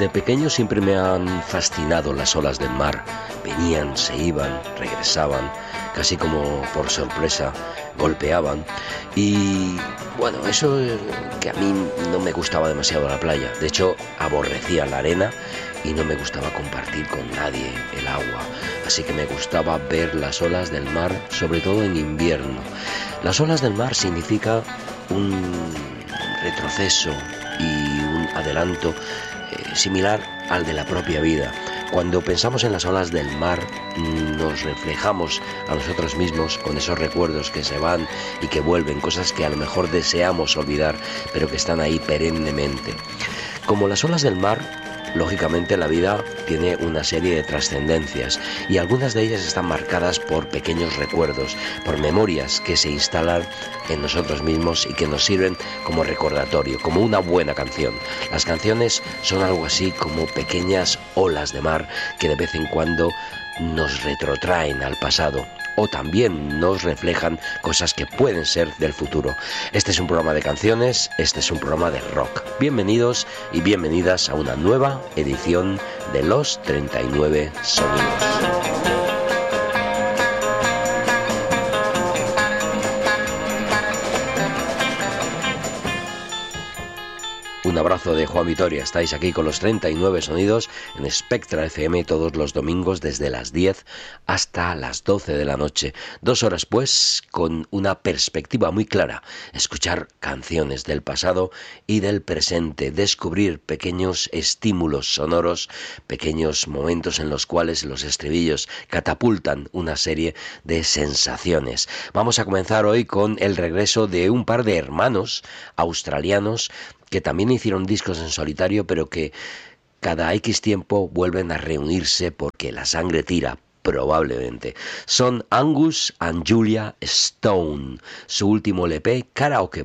Desde pequeño siempre me han fascinado las olas del mar. Venían, se iban, regresaban, casi como por sorpresa, golpeaban. Y bueno, eso que a mí no me gustaba demasiado la playa. De hecho, aborrecía la arena y no me gustaba compartir con nadie el agua. Así que me gustaba ver las olas del mar, sobre todo en invierno. Las olas del mar significa un retroceso y un adelanto similar al de la propia vida. Cuando pensamos en las olas del mar, nos reflejamos a nosotros mismos con esos recuerdos que se van y que vuelven, cosas que a lo mejor deseamos olvidar, pero que están ahí perennemente. Como las olas del mar, lógicamente la vida tiene una serie de trascendencias y algunas de ellas están marcadas por pequeños recuerdos, por memorias que se instalan en nosotros mismos y que nos sirven como recordatorio, como una buena canción. Las canciones son algo así como pequeñas olas de mar que de vez en cuando nos retrotraen al pasado o también nos reflejan cosas que pueden ser del futuro. Este es un programa de canciones, este es un programa de rock. Bienvenidos y bienvenidas a una nueva edición de Los 39 Sonidos. Un abrazo de Juan Vitoria. Estáis aquí con los 39 Sonidos en Spectra FM todos los domingos desde las 10 hasta las 12 de la noche. 2 horas pues con una perspectiva muy clara. Escuchar canciones del pasado y del presente. Descubrir pequeños estímulos sonoros, pequeños momentos en los cuales los estribillos catapultan una serie de sensaciones. Vamos a comenzar hoy con el regreso de un par de hermanos australianos que también hicieron discos en solitario, pero que cada X tiempo vuelven a reunirse porque la sangre tira, probablemente. Son Angus and Julia Stone. Su último LP, Karaoke